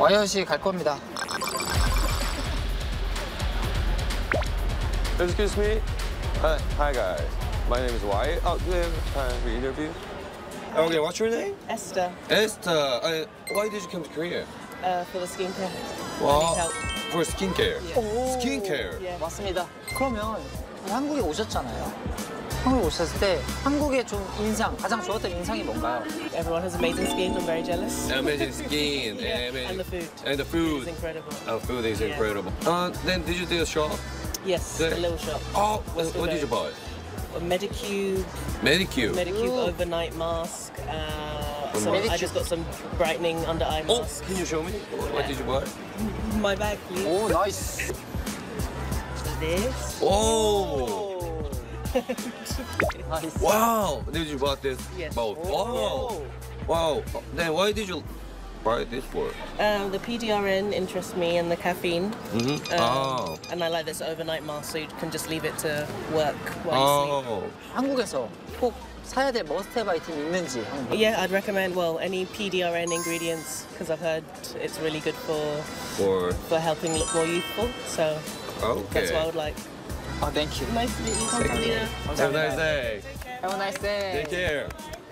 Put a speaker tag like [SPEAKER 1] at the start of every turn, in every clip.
[SPEAKER 1] 와이엇이 갈 겁니다.
[SPEAKER 2] Excuse me. Hi guys. My name is Wyatt. Oh, do you have time for interview? Okay, what's your name?
[SPEAKER 3] Esther,
[SPEAKER 2] Esther. Why did you come to Korea?
[SPEAKER 3] for the skincare.
[SPEAKER 2] Wow.
[SPEAKER 3] help.
[SPEAKER 2] For skincare.
[SPEAKER 3] Yeah.
[SPEAKER 2] Skincare.
[SPEAKER 3] Yeah.
[SPEAKER 1] 맞습니다. 그러면 한국에 오셨잖아요. 한국에 오셨을 때 한국의 좀 인상, 가장 좋았던 인상이 뭔가요?
[SPEAKER 3] Everyone has amazing skin. I'm very jealous.
[SPEAKER 2] Amazing skin.
[SPEAKER 3] Yeah, and the food.
[SPEAKER 2] And the food.
[SPEAKER 3] It's incredible.
[SPEAKER 2] Oh, food is
[SPEAKER 3] Yeah.
[SPEAKER 2] incredible. Then did you do a shop?
[SPEAKER 3] Yes,
[SPEAKER 2] Good.
[SPEAKER 3] a little shop.
[SPEAKER 2] Oh,
[SPEAKER 3] West
[SPEAKER 2] what did you buy?
[SPEAKER 3] A Medicube,
[SPEAKER 2] Medicube.
[SPEAKER 3] Medicube overnight mask. I just got some brightening under eye
[SPEAKER 2] Oh,
[SPEAKER 3] mask.
[SPEAKER 2] can you show me? What did you buy?
[SPEAKER 3] My bag, please.
[SPEAKER 1] 오, 나이스.
[SPEAKER 3] This.
[SPEAKER 2] Oh.
[SPEAKER 1] 나이스.
[SPEAKER 2] Wow. Did you buy this?
[SPEAKER 3] Yes.
[SPEAKER 2] Both. Wow. Wow. Then why did you buy this for?
[SPEAKER 3] The PDRN interests me and the caffeine.
[SPEAKER 2] Oh.
[SPEAKER 3] And I like this overnight mask, so you can just leave it to work while you sleep.
[SPEAKER 2] Oh.
[SPEAKER 1] 한국에서 꼭 사야 될 머스트헤브 아이템이 있는지 한번.
[SPEAKER 3] Yeah, I'd recommend, well, any PDRN ingredients, because I've heard it's really good for helping look more youthful. So
[SPEAKER 2] Okay.
[SPEAKER 3] that's what I would like.
[SPEAKER 1] 아, 땡큐.
[SPEAKER 3] Nice to meet you. 감사합니다.
[SPEAKER 2] Have a nice day.
[SPEAKER 1] Have a nice day.
[SPEAKER 2] Take care.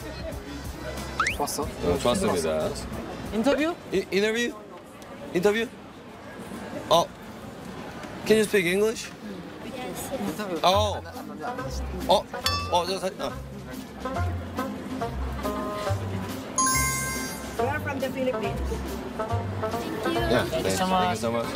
[SPEAKER 1] 좋았어?
[SPEAKER 2] 좋았습니다.
[SPEAKER 1] 인터뷰?
[SPEAKER 2] Interview? Interview? Oh. Can you speak English?
[SPEAKER 1] 인터뷰.
[SPEAKER 2] Oh. 저 사진.
[SPEAKER 4] We are from the Philippines.
[SPEAKER 2] Yeah. Thank you so much.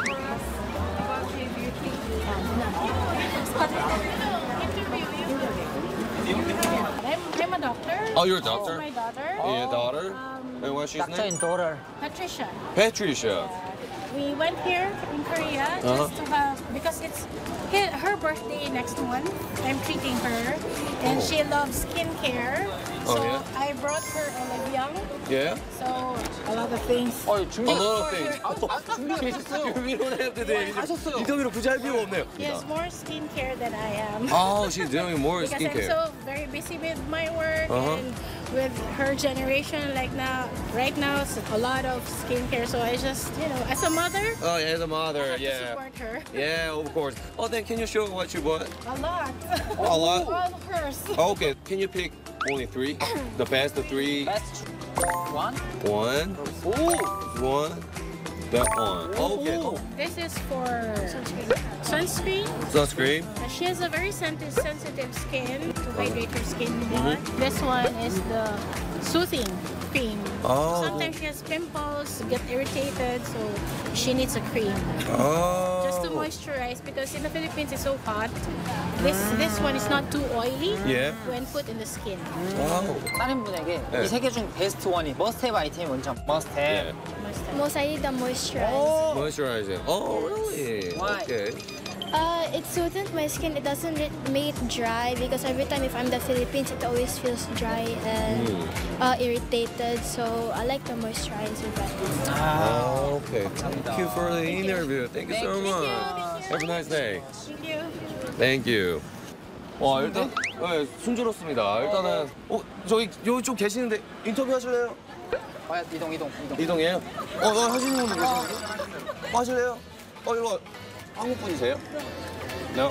[SPEAKER 4] I'm a doctor.
[SPEAKER 2] Oh, you're a
[SPEAKER 4] This is
[SPEAKER 2] doctor?
[SPEAKER 4] my daughter.
[SPEAKER 2] Your daughter? And what's his
[SPEAKER 1] 닥터
[SPEAKER 2] name?
[SPEAKER 1] 인 도터.
[SPEAKER 4] Patricia.
[SPEAKER 2] Patricia.
[SPEAKER 4] We went here in Korea just to have, because it's her birthday next month. I'm treating her, and she loves skincare. So
[SPEAKER 2] yeah?
[SPEAKER 4] I brought her olive young.
[SPEAKER 2] Yeah?
[SPEAKER 4] So a lot of things.
[SPEAKER 1] 준비.
[SPEAKER 2] A lot of things.
[SPEAKER 1] 준비되셨어요.
[SPEAKER 2] We don't have to do it.
[SPEAKER 1] 하셨어요.
[SPEAKER 2] 인터뷰로 굳이 할 필요가 없네요.
[SPEAKER 4] She has more skincare than I am.
[SPEAKER 2] Oh, she's doing more
[SPEAKER 4] Because
[SPEAKER 2] skincare.
[SPEAKER 4] I'm so very busy with my work
[SPEAKER 2] Uh-huh.
[SPEAKER 4] and with her generation, like now, right now, it's a lot of skincare. So I just, as a mother,
[SPEAKER 2] Oh, yeah, the
[SPEAKER 4] I
[SPEAKER 2] mother,
[SPEAKER 4] have to
[SPEAKER 2] yeah.
[SPEAKER 4] support her.
[SPEAKER 2] Yeah, of course. Oh, then can you show what you bought?
[SPEAKER 4] A lot.
[SPEAKER 2] A lot?
[SPEAKER 4] All hers.
[SPEAKER 2] Okay, can you pick only three? The best three?
[SPEAKER 1] Best one.
[SPEAKER 2] One,
[SPEAKER 1] 오.
[SPEAKER 2] one, that one. Okay.
[SPEAKER 4] This is for sunscreen.
[SPEAKER 2] Sunscreen.
[SPEAKER 4] She has a very sensitive skin to hydrate her skin more. This one is the soothing cream.
[SPEAKER 2] Oh.
[SPEAKER 4] Sometimes she has pimples, get irritated, so she needs a cream.
[SPEAKER 2] Oh.
[SPEAKER 4] Just to moisturize, because in the Philippines it's so hot. This one is not too oily
[SPEAKER 2] Yeah.
[SPEAKER 4] when put in the skin.
[SPEAKER 2] Wow.
[SPEAKER 1] 다른 분에게
[SPEAKER 2] 네.
[SPEAKER 1] 이 세 개 중 베스트 원이 머스트헤브 아이템이 뭔지 머스트헤브.
[SPEAKER 2] Yeah.
[SPEAKER 5] Most I need the moisturize.
[SPEAKER 2] Moisturizing. Oh, really?
[SPEAKER 1] Why?
[SPEAKER 2] Okay.
[SPEAKER 5] It soothes my skin. It doesn't make it dry because every time if I'm in the Philippines, it always feels dry and irritated. So I like the moisturizer better.
[SPEAKER 2] Oh, okay. Thank you for the interview. Thank you so much. Have a nice day.
[SPEAKER 4] Thank you.
[SPEAKER 2] Thank you. 와, 일단 네, 순조롭습니다. 일단은 저기 요쪽 계시는데 인터뷰 하실래요?
[SPEAKER 1] 이동.
[SPEAKER 2] 이동이에요? 하시는 분도 계시는데? 하실래요? 이리 와. 한국 분이세요? No?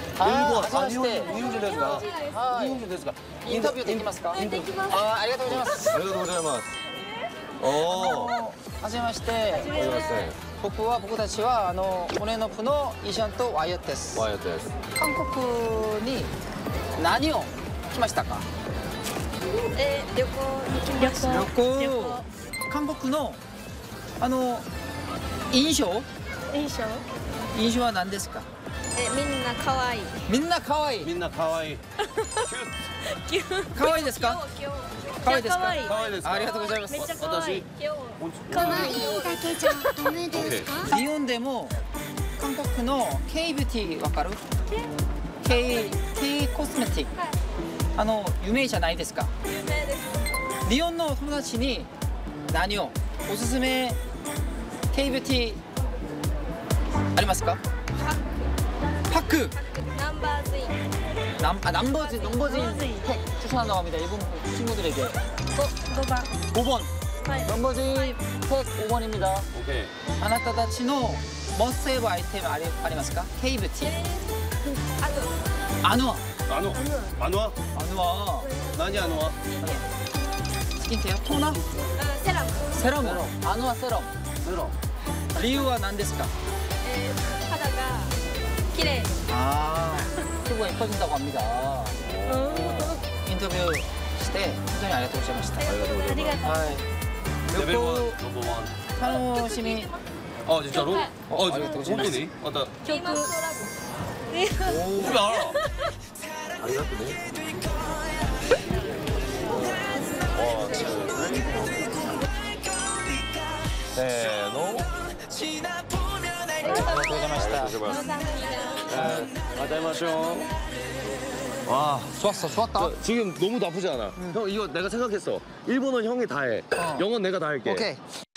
[SPEAKER 2] 일본. 일본ですか? 일본ですか?
[SPEAKER 1] インタビューできますか? ありがとうございます.
[SPEAKER 2] ありがとうございます.
[SPEAKER 1] はじめまして. 僕たちは骨のプのイシャンとワイオットです.
[SPEAKER 2] ワイオットです.
[SPEAKER 1] 韓国に何を来ましたか?
[SPEAKER 5] 旅行。
[SPEAKER 1] 韓国の印象は何ですか?
[SPEAKER 5] みんな可愛い。
[SPEAKER 1] みんな可愛い.
[SPEAKER 2] みんな可愛い.
[SPEAKER 1] 可愛いですか? 可愛いですか?
[SPEAKER 3] 可愛い。
[SPEAKER 1] ありがとうございます.
[SPEAKER 4] めっちゃ可愛い。
[SPEAKER 5] 可愛いだけじゃダメですか?
[SPEAKER 1] 日本でも韓国の K ビューティーわかる? K コスメティック有名じゃないですか?
[SPEAKER 5] 有名です。
[SPEAKER 1] 日本の友達に何をおすすめ K ビューティーありますか? 파크.
[SPEAKER 5] 넘버즈인.
[SPEAKER 1] 넘버즈인 팩 추천한다고 합니다. 일본 친구들에게.
[SPEAKER 4] 5번.
[SPEAKER 1] 5번. 넘버즈인 5번입니다.
[SPEAKER 2] 오케이.
[SPEAKER 1] あなたたちのモスセーブアイテムありますか？ケイブティ。アヌア。
[SPEAKER 2] 안 와. 안 와?
[SPEAKER 1] アヌア。
[SPEAKER 2] 난이 안 와?
[SPEAKER 1] 스킨케어? 토너?
[SPEAKER 4] セラム。
[SPEAKER 1] 세럼. 아누아 세럼. 理由は何ですか？
[SPEAKER 4] 肌が綺麗。
[SPEAKER 1] 아, 피부가 예뻐진다고 합니다. 인터뷰して本当にありがとうございました。
[SPEAKER 4] ありがとう。
[SPEAKER 1] はい。
[SPEAKER 2] 레벨
[SPEAKER 1] 旅
[SPEAKER 2] 1, 넘버
[SPEAKER 1] 行楽しみ。
[SPEAKER 2] 아, 진짜로?
[SPEAKER 4] 네.
[SPEAKER 2] 어,
[SPEAKER 1] 알겠다.
[SPEAKER 2] 진짜니? 맞다.
[SPEAKER 4] 曲。
[SPEAKER 2] 집에 알아. 아리가또네. 와, 세노.
[SPEAKER 1] ありがとうございました。
[SPEAKER 2] 마다이마쇼. 와,
[SPEAKER 1] 좋았어, 좋았다.
[SPEAKER 2] 지금 너무 나쁘지 않아. 형, 이거 내가 생각했어. 일본어는 형이 다 해. 영어는 내가 다 할게.
[SPEAKER 1] 오케이.